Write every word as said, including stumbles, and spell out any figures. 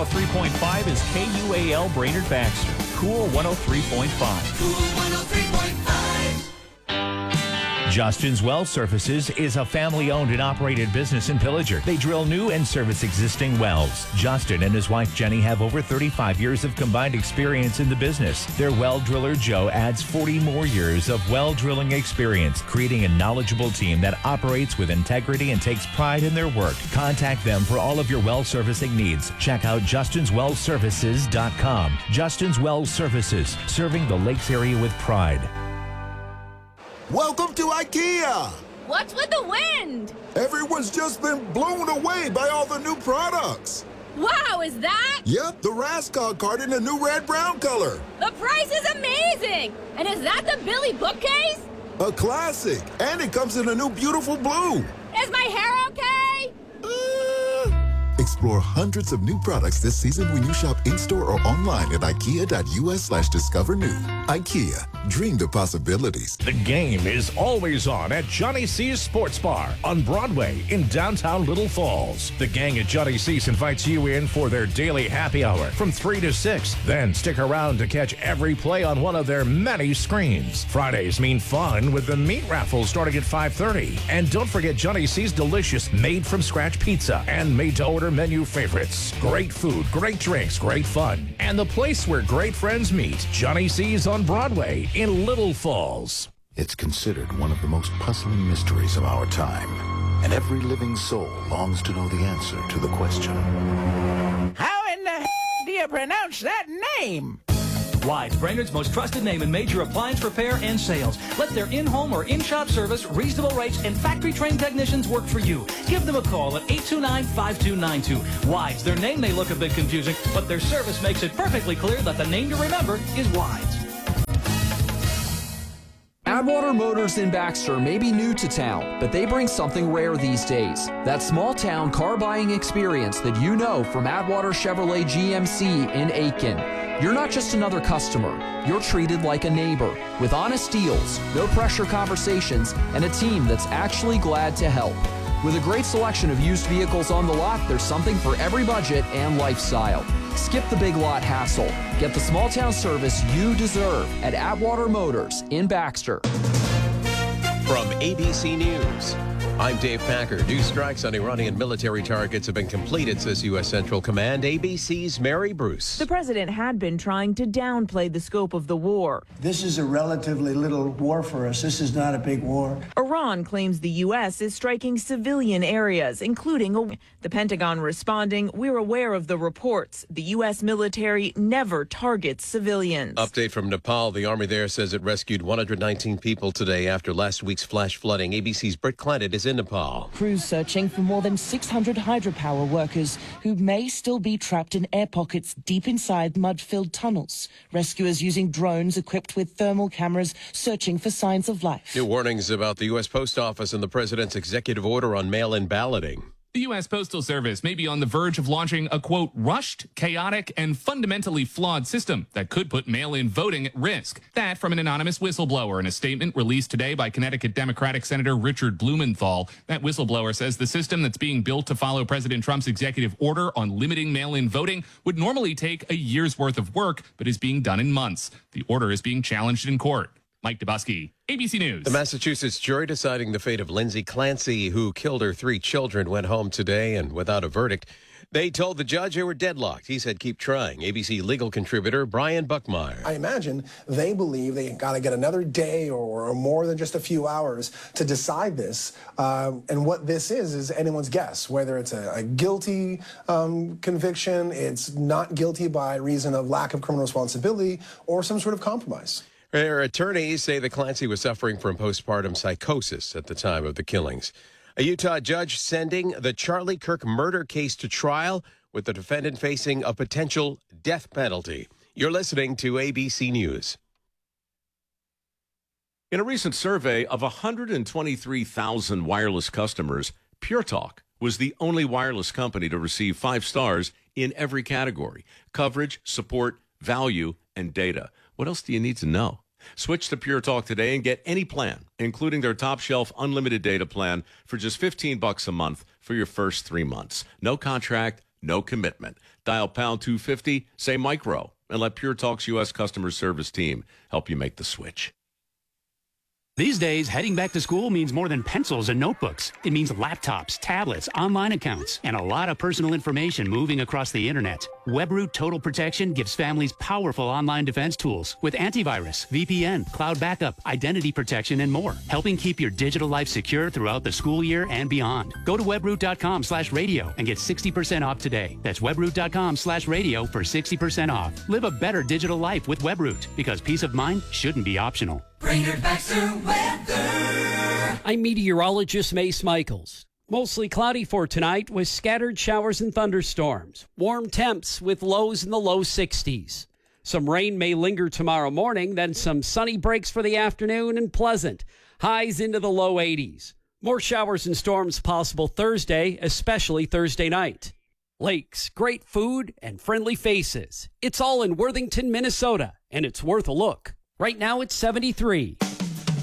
oh three point five is K U A L Brainerd Baxter. Cool one oh three point five. Cool one oh three point five. Justin's Well Surfaces is a family-owned and operated business in Pillager. They drill new and service existing wells. Justin and his wife Jenny have over thirty-five years of combined experience in the business. Their well driller Joe adds forty more years of well drilling experience, creating a knowledgeable team that operates with integrity and takes pride in their work. Contact them for all of your well servicing needs. Check out Justins Well Services dot com. Justin's Well Services, serving the Lakes area with pride. Welcome to IKEA! What's with the wind? Everyone's just been blown away by all the new products. Wow, is that? Yep, the Raskog card in a new red-brown color. The price is amazing! And is that the Billy bookcase? A classic, and it comes in a new beautiful blue. Is my hair okay? Uh... Explore hundreds of new products this season when you shop in-store or online at ikea.us slash discover new. IKEA, dream the possibilities. The game is always on at Johnny C's Sports Bar on Broadway in downtown Little Falls. The gang at Johnny C's invites you in for their daily happy hour from three to six. Then stick around to catch every play on one of their many screens. Fridays mean fun with the meat raffle starting at five thirty. And don't forget Johnny C's delicious made-from-scratch pizza and made-to-order menu favorites. Great food, great drinks, great fun. And the place where great friends meet, Johnny C's on Broadway in Little Falls. It's considered one of the most puzzling mysteries of our time, and every living soul longs to know the answer to the question. How in the hell do you pronounce that name? Wides, Brainerd's most trusted name in major appliance repair and sales. Let their in-home or in-shop service, reasonable rates, and factory-trained technicians work for you. Give them a call at eight two nine, five two nine two. Wides, their name may look a bit confusing, but their service makes it perfectly clear that the name to remember is Wides. Atwater Motors in Baxter may be new to town, but they bring something rare these days. That small-town car buying experience that you know from Atwater Chevrolet G M C in Aiken. You're not just another customer. You're treated like a neighbor with honest deals, no pressure conversations, and a team that's actually glad to help. With a great selection of used vehicles on the lot, there's something for every budget and lifestyle. Skip the big lot hassle. Get the small town service you deserve at Atwater Motors in Baxter. From A B C News, I'm Dave Packer. New strikes on Iranian military targets have been completed, says U S. Central Command. A B C's Mary Bruce. The president had been trying to downplay the scope of the war. This is a relatively little war for us. This is not a big war. Iran claims the U S is striking civilian areas, including a... The Pentagon responding, we're aware of the reports. The U S military never targets civilians. Update from Nepal. The army there says it rescued one hundred nineteen people today after last week's flash flooding. A B C's Britt Clannet is in Nepal. Crews searching for more than six hundred hydropower workers who may still be trapped in air pockets deep inside mud-filled tunnels. Rescuers using drones equipped with thermal cameras searching for signs of life. New warnings about the U S. Post Office and the president's executive order on mail-in balloting. The U S. Postal Service may be on the verge of launching a, quote, rushed, chaotic, and fundamentally flawed system that could put mail-in voting at risk. That from an anonymous whistleblower in a statement released today by Connecticut Democratic Senator Richard Blumenthal. That whistleblower says the system that's being built to follow President Trump's executive order on limiting mail-in voting would normally take a year's worth of work, but is being done in months. The order is being challenged in court. Mike Dubusky, A B C News. The Massachusetts jury deciding the fate of Lindsay Clancy, who killed her three children, went home today and without a verdict. They told the judge they were deadlocked. He said, keep trying. A B C legal contributor Brian Buckmeyer. I imagine they believe they got to get another day or, or more than just a few hours to decide this. Um, and what this is, is anyone's guess, whether it's a, a guilty um, conviction, it's not guilty by reason of lack of criminal responsibility, or some sort of compromise. Her attorneys say that Clancy was suffering from postpartum psychosis at the time of the killings. A Utah judge sending the Charlie Kirk murder case to trial with the defendant facing a potential death penalty. You're listening to A B C News. In a recent survey of one hundred twenty-three thousand wireless customers, Pure Talk was the only wireless company to receive five stars in every category: coverage, support, value, and data. What else do you need to know? Switch to Pure Talk today and get any plan, including their top shelf unlimited data plan for just fifteen bucks a month for your first three months. No contract, no commitment. Dial pound two fifty, say micro, and let Pure Talk's U S customer service team help you make the switch. These days, heading back to school means more than pencils and notebooks. It means laptops, tablets, online accounts, and a lot of personal information moving across the internet. WebRoot Total Protection gives families powerful online defense tools with antivirus, V P N, cloud backup, identity protection, and more, helping keep your digital life secure throughout the school year and beyond. Go to webroot.com slash radio and get sixty percent off today. That's webroot.com slash radio for sixty percent off. Live a better digital life with WebRoot, because peace of mind shouldn't be optional. Brainerd Baxter weather. I'm meteorologist Mace Michaels. Mostly cloudy for tonight with scattered showers and thunderstorms. Warm temps with lows in the low sixties. Some rain may linger tomorrow morning, then some sunny breaks for the afternoon and pleasant. Highs into the low eighties. More showers and storms possible Thursday, especially Thursday night. Lakes, great food, and friendly faces. It's all in Worthington, Minnesota, and it's worth a look. Right now it's seventy-three.